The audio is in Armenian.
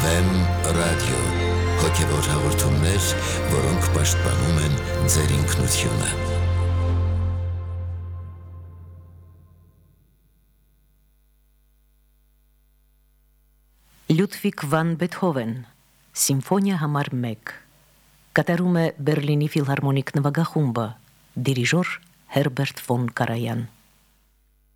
Վեմ ռադիո, հոգևոր հաղորդումներ, որոնք պաշտպանում են ձեր ինքնությունը։ Լյուդվիգ վան Բեթհովեն, Սիմֆոնիա համար 1, կատարում է Բերլինի ֆիլհարմոնիկ նվագախումբը, դիրիժոր Հերբերտ ֆոն Կարայան։